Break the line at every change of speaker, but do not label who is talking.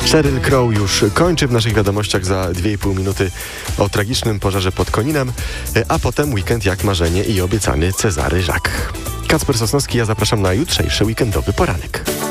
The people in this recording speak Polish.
Sheryl Crow już kończy. W naszych wiadomościach za 2,5 minuty o tragicznym pożarze pod Koninem, a potem weekend jak marzenie i obiecany Cezary Żak. Kacper Sosnowski, ja zapraszam na jutrzejszy weekendowy poranek.